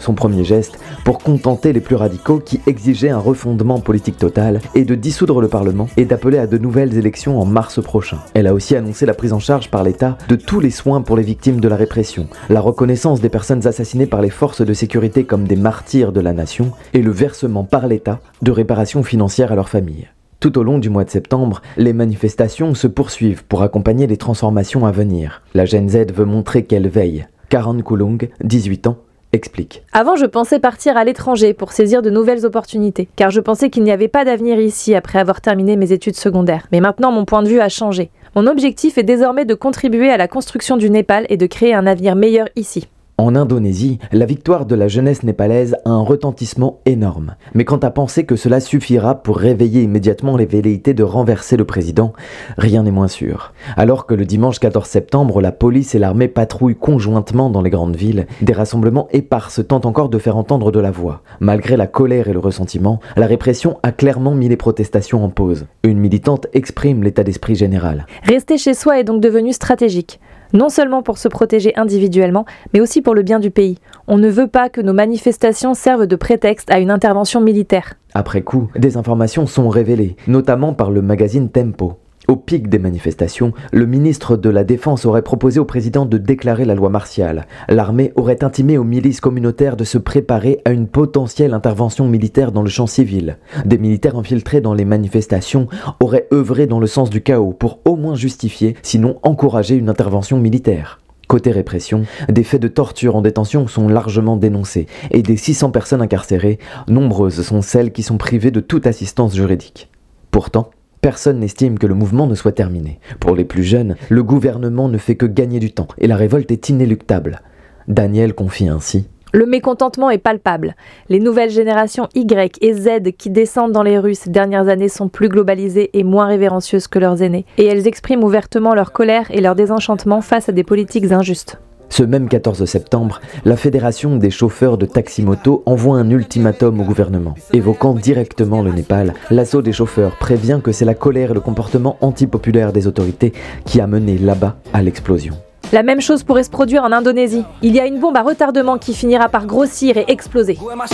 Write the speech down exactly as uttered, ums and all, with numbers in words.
son premier geste, pour contenter les plus radicaux qui exigeaient un refondement politique total et de dissoudre le Parlement et d'appeler à de nouvelles élections en mars prochain. Elle a aussi annoncé la prise en charge par l'État de tous les soins pour les victimes de la répression, la reconnaissance des personnes assassinées par les forces de sécurité comme des martyrs de la nation et le versement par l'État de réparations financières à leurs familles. Tout au long du mois de septembre, les manifestations se poursuivent pour accompagner les transformations à venir. La Gen Z veut montrer qu'elle veille. Karen Kulung, dix-huit ans, explique. Avant, je pensais partir à l'étranger pour saisir de nouvelles opportunités, car je pensais qu'il n'y avait pas d'avenir ici après avoir terminé mes études secondaires. Mais maintenant, mon point de vue a changé. Mon objectif est désormais de contribuer à la construction du Népal et de créer un avenir meilleur ici. En Indonésie, la victoire de la jeunesse népalaise a un retentissement énorme. Mais quant à penser que cela suffira pour réveiller immédiatement les velléités de renverser le président, rien n'est moins sûr. Alors que le dimanche quatorze septembre, la police et l'armée patrouillent conjointement dans les grandes villes, des rassemblements épars tentent encore de faire entendre de la voix. Malgré la colère et le ressentiment, la répression a clairement mis les protestations en pause. Une militante exprime l'état d'esprit général. Rester chez soi est donc devenu stratégique. Non seulement pour se protéger individuellement, mais aussi pour le bien du pays. On ne veut pas que nos manifestations servent de prétexte à une intervention militaire. Après coup, des informations sont révélées, notamment par le magazine Tempo. Au pic des manifestations, le ministre de la Défense aurait proposé au président de déclarer la loi martiale. L'armée aurait intimé aux milices communautaires de se préparer à une potentielle intervention militaire dans le champ civil. Des militaires infiltrés dans les manifestations auraient œuvré dans le sens du chaos pour au moins justifier, sinon encourager une intervention militaire. Côté répression, des faits de torture en détention sont largement dénoncés et des six cents personnes incarcérées, nombreuses sont celles qui sont privées de toute assistance juridique. Pourtant, personne n'estime que le mouvement ne soit terminé. Pour les plus jeunes, le gouvernement ne fait que gagner du temps et la révolte est inéluctable. Daniel confie ainsi. Le mécontentement est palpable. Les nouvelles générations Y et Z qui descendent dans les rues ces dernières années sont plus globalisées et moins révérencieuses que leurs aînés. Et elles expriment ouvertement leur colère et leur désenchantement face à des politiques injustes. Ce même quatorze septembre, la Fédération des chauffeurs de taxi-moto envoie un ultimatum au gouvernement. Évoquant directement le Népal, l'assaut des chauffeurs prévient que c'est la colère et le comportement antipopulaire des autorités qui a mené là-bas à l'explosion. La même chose pourrait se produire en Indonésie. Il y a une bombe à retardement qui finira par grossir et exploser.